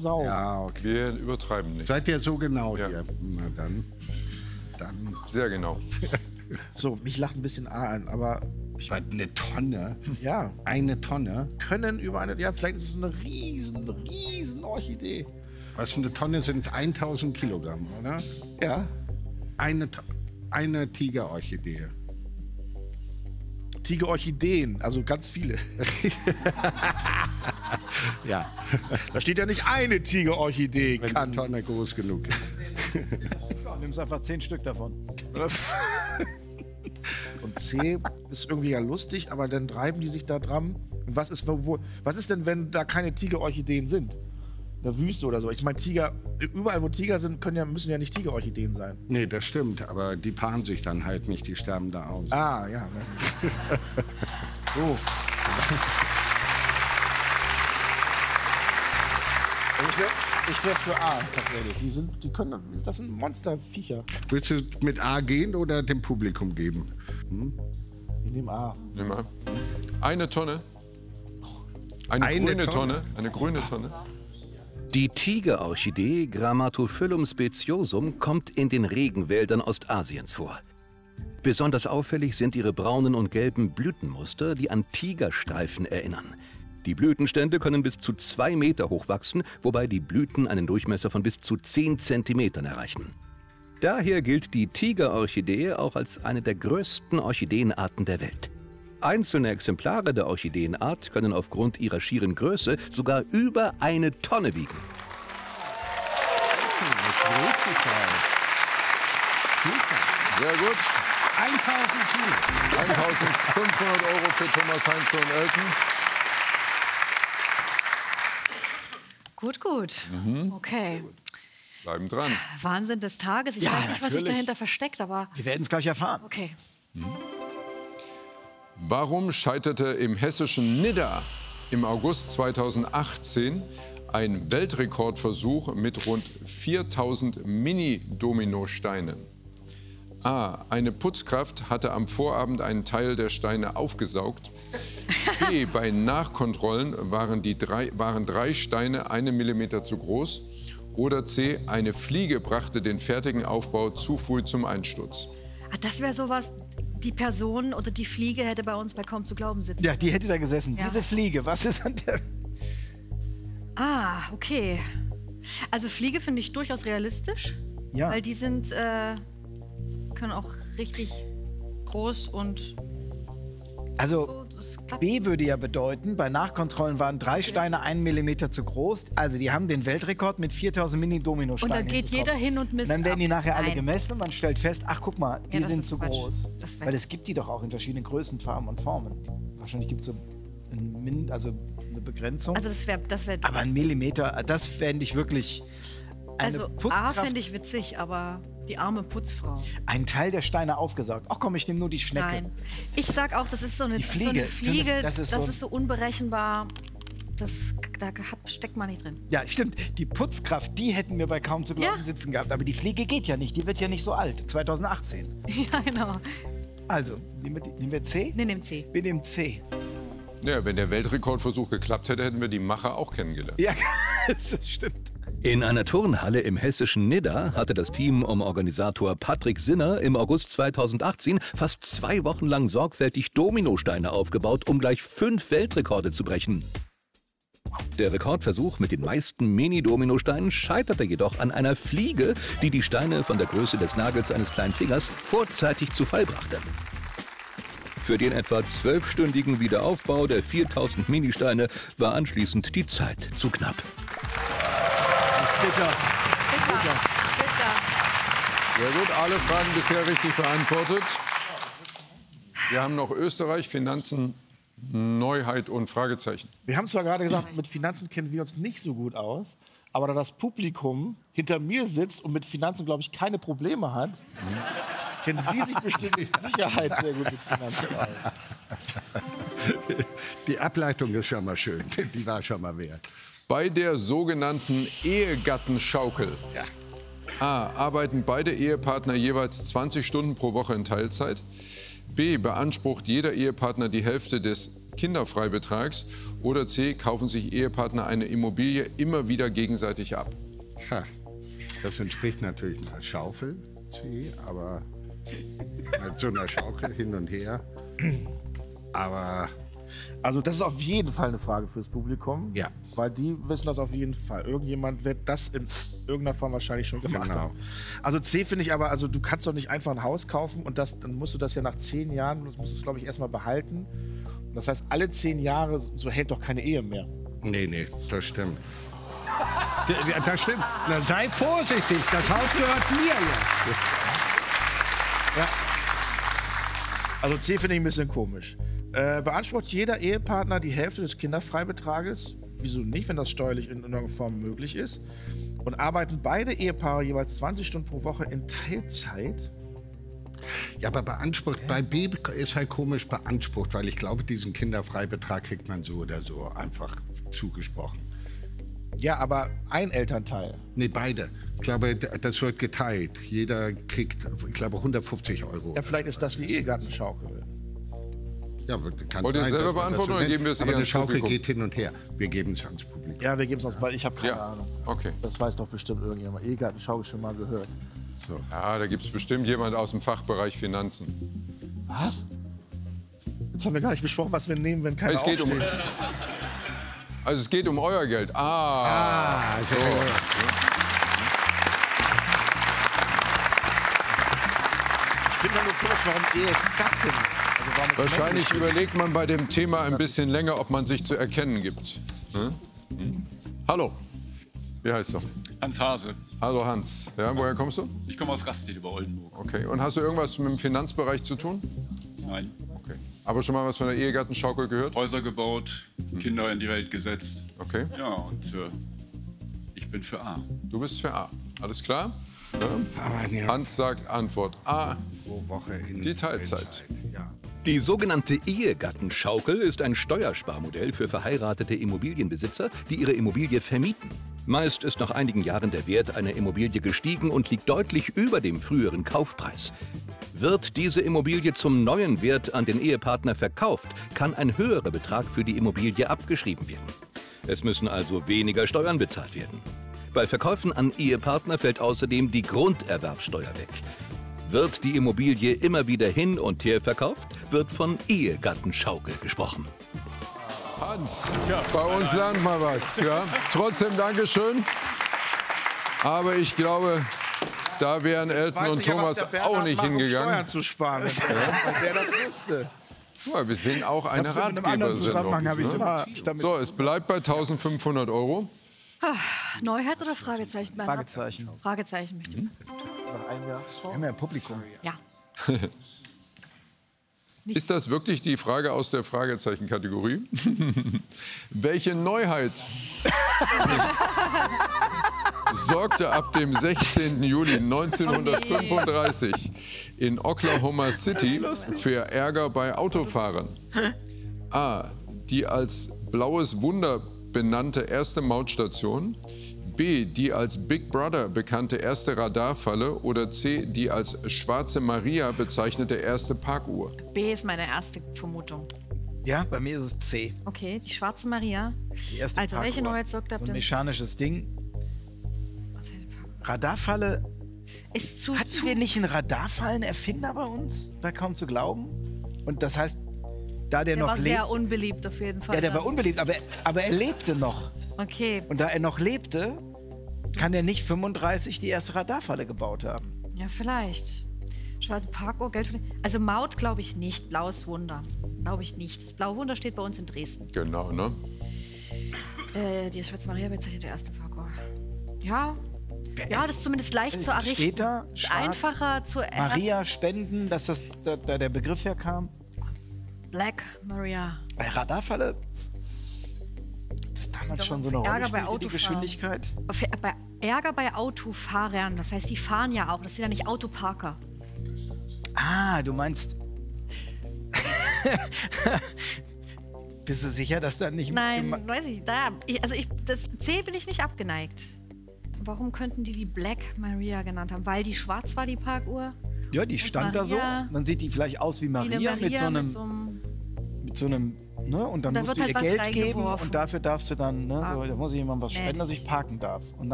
Sau. Ja, okay. Wir übertreiben nicht. Seid ihr so genau Ja. hier? Na dann. Sehr genau. So, mich lacht ein bisschen A an, aber Eine Tonne? ja, Eine Tonne? können über eine, ja, vielleicht ist es eine riesen Orchidee. Was eine Tonne sind 1000 Kilogramm, oder? Ja. Eine Tigerorchidee. Tigerorchideen, also ganz viele. Ja, Da steht ja nicht eine Tigerorchidee wenn kann. die Tonne groß genug ist. Nimmst einfach 10 Stück davon. Und C ist irgendwie ja lustig, aber dann treiben die sich da dran. Und was ist denn, wenn da keine Tigerorchideen sind? In der Wüste oder so. Ich meine, Tiger, überall wo Tiger sind, müssen ja nicht Tigerorchideen sein. Nee, das stimmt, aber die paaren sich dann halt nicht, die sterben da aus. Ah, ja. Ne? So. Ich wär für A tatsächlich. Das sind Monsterviecher. Willst du mit A gehen oder dem Publikum geben? Ich nehme A. Nimm mal. Eine Tonne. Eine grüne Tonne. Eine grüne Tonne. Die Tigerorchidee Grammatophyllum speciosum kommt in den Regenwäldern Ostasiens vor. Besonders auffällig sind ihre braunen und gelben Blütenmuster, die an Tigerstreifen erinnern. Die Blütenstände können bis zu 2 Meter hoch wachsen, wobei die Blüten einen Durchmesser von bis zu 10 Zentimetern erreichen. Daher gilt die Tigerorchidee auch als eine der größten Orchideenarten der Welt. Einzelne Exemplare der Orchideenart können aufgrund ihrer schieren Größe sogar über 1 Tonne wiegen. Sehr gut. 1000 Kilo. 1500 € für Thomas Heinze und Elton. Gut. Okay. Bleiben dran. Wahnsinn des Tages. Ich Ja, weiß nicht, was sich natürlich. dahinter versteckt, aber Wir werden es gleich erfahren. okay. Warum scheiterte im hessischen Nidda im August 2018 ein Weltrekordversuch mit rund 4000 Mini-Dominosteinen? A. Eine Putzkraft hatte am Vorabend einen Teil der Steine aufgesaugt. B. Bei Nachkontrollen waren 3 Steine 1 Millimeter zu groß. Oder C. Eine Fliege brachte den fertigen Aufbau zu früh zum Einsturz. Ah, das wäre sowas, die Person oder die Fliege hätte bei uns bei Kaum zu glauben sitzen. Ja, die hätte da gesessen. Ja. Diese Fliege, was ist an der... Ah, okay. Also Fliege finde ich durchaus realistisch, Ja. weil die sind, können auch richtig groß und Also so, das klappt. B würde ja bedeuten, bei Nachkontrollen waren 3 Steine 1 Millimeter zu groß. Also die haben den Weltrekord mit 4000 Und Mini-Dominosteinen. da geht jeder hin und misst Und dann werden die ab. nachher alle Nein. gemessen und man stellt fest, ach guck mal, die das sind ist zu Quatsch. groß. Das wär- Weil es gibt die doch auch in verschiedenen Größen, Farben und Formen. Wahrscheinlich gibt es so eine Begrenzung. Also das wäre. Aber 1 Millimeter, das fände ich wirklich... Eine Also A Putzkraft, fände ich witzig, aber die arme Putzfrau. einen Teil der Steine aufgesaugt. Ach komm, ich nehme nur die Schnecke. Nein. Ich sag auch, das ist so eine Die Fliege. Fliege, Das ist so- ist so unberechenbar. Da steckt man nicht drin. Ja, stimmt. Die Putzkraft, die hätten wir bei Kaum zu glauben Ja. sitzen gehabt. Aber die Fliege geht ja nicht. Die wird ja nicht so alt. 2018. Ja, genau. Also, nehmen wir C? Ne, nimm C. Wir nehmen C. Ja, wenn der Weltrekordversuch geklappt hätte, hätten wir die Macher auch kennengelernt. Ja, das stimmt. In einer Turnhalle im hessischen Nidda hatte das Team um Organisator Patrick Sinner im August 2018 fast 2 Wochen lang sorgfältig Dominosteine aufgebaut, um gleich 5 Weltrekorde zu brechen. Der Rekordversuch mit den meisten Mini-Dominosteinen scheiterte jedoch an einer Fliege, die die Steine von der Größe des Nagels eines kleinen Fingers vorzeitig zu Fall brachte. Für den etwa 12-stündigen Wiederaufbau der 4000 Ministeine war anschließend die Zeit zu knapp. Bitter. Bitter. Sehr gut, alle Fragen bisher richtig beantwortet. Wir haben noch Österreich, Finanzen, Neuheit und Fragezeichen. Wir haben zwar gerade gesagt, mit Finanzen kennen wir uns nicht so gut aus, aber da das Publikum hinter mir sitzt und mit Finanzen, glaube ich, keine Probleme hat, kennen die sich bestimmt mit Sicherheit sehr gut mit Finanzen aus. Die Ableitung ist schon mal schön. Die war schon mal wert. Bei der sogenannten Ehegattenschaukel Ja. A. Arbeiten beide Ehepartner jeweils 20 Stunden pro Woche in Teilzeit. B. Beansprucht jeder Ehepartner die Hälfte des Kinderfreibetrags? Oder C. Kaufen sich Ehepartner eine Immobilie immer wieder gegenseitig ab? Ha, das entspricht natürlich einer Schaufel, C, aber mit so einer Schaukel hin und her. Aber Also das ist auf jeden Fall eine Frage fürs Publikum. Ja. Weil die wissen das auf jeden Fall. Irgendjemand wird das in irgendeiner Form wahrscheinlich schon gemacht Genau. haben. Also C finde ich aber, also du kannst doch nicht einfach ein Haus kaufen und dann musst du das ja nach 10 Jahren, das musst du es glaube ich erstmal behalten. Das heißt, alle 10 Jahre, so hält doch keine Ehe mehr. nee, das stimmt. Ja, das stimmt. Na, sei vorsichtig, das Haus gehört mir jetzt. Also C finde ich ein bisschen komisch. Beansprucht jeder Ehepartner die Hälfte des Kinderfreibetrages? Wieso nicht, wenn das steuerlich in irgendeiner Form möglich ist? Und arbeiten beide Ehepaare jeweils 20 Stunden pro Woche in Teilzeit? Ja, aber beansprucht, bei B ist halt komisch beansprucht, weil ich glaube, diesen Kinderfreibetrag kriegt man so oder so einfach zugesprochen. Ja, aber ein Elternteil. Nee, beide. Ich glaube, das wird geteilt. Jeder kriegt, ich glaube, 150 Euro. Ja, vielleicht ist das die Ehegattenschaukel. Ja, kann Wollt ihr es sein, selber dass man das beantworten oder nennt. geben wir es Aber eher eine ans Schaukel Publikum? geht hin und her. Wir geben es ans Publikum. Ja, wir geben es aus, weil ich habe keine Ja, Ahnung. okay. Das weiß doch bestimmt irgendjemand. Ehegattenschaukel schon mal gehört. Ja, da gibt es bestimmt jemand aus dem Fachbereich Finanzen. Was? Jetzt haben wir gar nicht besprochen, was wir nehmen, wenn keiner Es geht aufsteht. Also es geht um euer Geld. So. Ich finde nur komisch, warum Ehegattin? Also warum es Wahrscheinlich männlich ist. überlegt man bei dem Thema ein bisschen länger, ob man sich zu erkennen gibt. Hallo, wie heißt du? Hans Hase. Hallo Hans. Ja, woher kommst du? Ich komme aus Rastede bei Oldenburg. Okay. Und hast du irgendwas mit dem Finanzbereich zu tun? Nein. Okay. Aber schon mal was von der Ehegattenschaukel gehört? Häuser gebaut, Kinder in die Welt gesetzt. Okay. Ja, und ich bin für A. Du bist für A. Alles klar? Aber ja, Hans sagt Antwort A. pro Woche in Die Teilzeit. Ja. Die sogenannte Ehegattenschaukel ist ein Steuersparmodell für verheiratete Immobilienbesitzer, die ihre Immobilie vermieten. Meist ist nach einigen Jahren der Wert einer Immobilie gestiegen und liegt deutlich über dem früheren Kaufpreis. Wird diese Immobilie zum neuen Wert an den Ehepartner verkauft, kann ein höherer Betrag für die Immobilie abgeschrieben werden. Es müssen also weniger Steuern bezahlt werden. Bei Verkäufen an Ehepartner fällt außerdem die Grunderwerbsteuer weg. Wird die Immobilie immer wieder hin und her verkauft, wird von Ehegattenschaukel gesprochen. Hans, bei uns lernt man was. Ja? Trotzdem Dankeschön. Aber ich glaube, da wären Elton Weiß und nicht, Thomas was der Bernhard auch nicht macht, um hingegangen. Steuern zu sparen, weil der das wusste. Ja, wir sind auch eine In einem anderen Zusammenhang habe ich Ratgebersendung. immer damit. So, es bleibt bei 1.500 Euro. Neuheit oder Fragezeichen? Bernhard? Fragezeichen. Fragezeichen möchte ich. Nach einem Jahr Wir haben ja Publikum. Ja. Ist das wirklich die Frage aus der Fragezeichen-Kategorie? Welche Neuheit sorgte ab dem 16. Juli 1935 in Oklahoma City für Ärger bei Autofahrern? A. Die als Blaues Wunder benannte erste Mautstation. B. Die als Big Brother bekannte erste Radarfalle. Oder C. Die als Schwarze Maria bezeichnete erste Parkuhr. B ist meine erste Vermutung. Ja, bei mir ist es C. Okay, die Schwarze Maria. Die erste Also, welche Parkuhr. Neuheit sorgt ab So ein dem... mechanisches Ding. Was heißt Parkour? Radarfalle. Ist zu... Hatten wir nicht einen Radarfallenerfinder bei uns? War kaum zu glauben. Und das heißt, da der Der noch war lebt. sehr unbeliebt auf jeden Fall. Ja, der war unbeliebt, aber er lebte noch. Okay, Und da er noch lebte, kann er nicht 35 die erste Radarfalle gebaut haben. ja, vielleicht. Schwarze Parkour, Geld für... Also Maut glaube ich nicht. Blaues Wunder. Glaube ich nicht. Das Blaue Wunder steht bei uns in Dresden. Genau, ne? Die Schwarze Maria bezeichnet der erste Parkour. Ja. Ja, das ist zumindest leicht zu errichten. Steht da? Ist Schwarz, einfacher zu errichten. Maria Spenden, dass das da der Begriff herkam. Black Maria. Bei Radarfalle, das damals schon so eine Rolle Ärger bei spielte, die Autofahren. Geschwindigkeit. Bei Ärger bei Autofahrern. Das heißt, die fahren ja auch. Das sind ja nicht Autoparker. Ah, du meinst... Bist du sicher, dass da nicht... Nein, weiß ich. Das C bin ich nicht abgeneigt. Warum könnten die Black Maria genannt haben? Weil die schwarz war, die Parkuhr? Ja, die stand da so. Maria- Dann sieht die vielleicht aus wie Wie eine Maria, mit so einem, ne? Und dann Da musst wird du halt ihr was Geld geben reingeworfen. und dafür darfst du dann, ne? So, Parken. da muss jemand was spenden, dass Mäßig. ich parken darf. Und